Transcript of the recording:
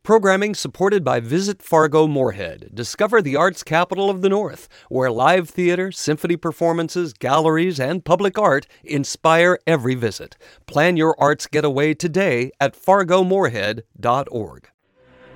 Programming supported by Visit Fargo Moorhead. Discover the arts capital of the North, where live theater, symphony performances, galleries, and public art inspire every visit. Plan your arts getaway today at fargomoorhead.org.